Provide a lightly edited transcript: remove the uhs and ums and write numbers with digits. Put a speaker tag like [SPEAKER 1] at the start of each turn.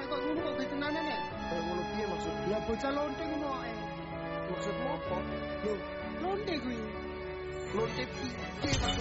[SPEAKER 1] kok ngono kok tenanan nek.
[SPEAKER 2] Kayak ngono piye maksud?
[SPEAKER 1] Lah bocah lonte ngono ae.
[SPEAKER 2] Maksudmu apa?
[SPEAKER 1] Lho, lonte kuwi.
[SPEAKER 2] Lonte piye maksud?